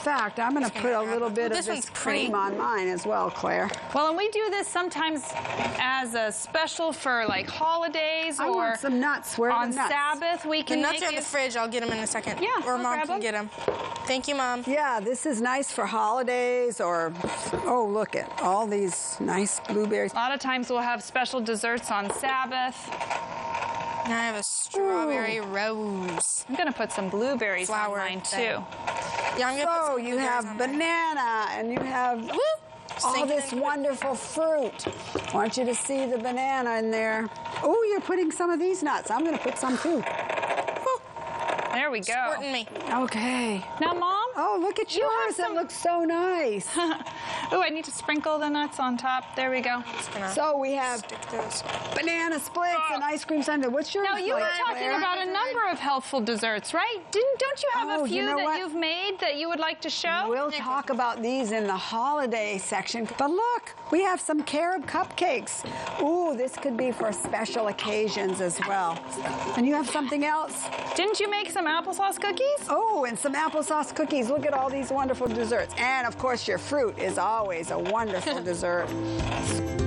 fact, I'm going to put a little bit of this cream on mine as well, Claire. Well, and we do this sometimes as a special for like holidays I or want some nuts. Where are on the nuts? Sabbath. We can The nuts make are in the fridge. I'll get them in a second. Yeah, or I'll Mom grab can them. get them. Thank you, Mom. Yeah, this is nice for holidays or, oh, look at all these nice blueberries. A lot of times we'll have special desserts on Sabbath. Now I have a strawberry rose. I'm going to put some blueberries Flower on mine thing. too. Yeah, I'm gonna put So some you blueberries have on mine. banana and you have all Sink this it in. wonderful fruit. I want you to see the banana in there. Oh, you're putting some of these nuts. I'm going to put some too. There we go. Squirting me. Okay. Now, Mom. Oh, look at You have yours. some- It looks so nice. Oh, I need to sprinkle the nuts on top. There we go. Just gonna So we have stick those. banana splits and ice cream sundae. What's yours Now, you were like, talking Claire? about a number of healthful desserts, right? Don't you have Oh, a few you know that what? you've made that you would like to show? We'll talk about these in the holiday section. But look, we have some carob cupcakes. Ooh, this could be for special occasions as well. And you have something else? Didn't you make some applesauce cookies? Oh, and some applesauce cookies. Look at all these wonderful desserts. And, of course, your fruit is always a wonderful dessert.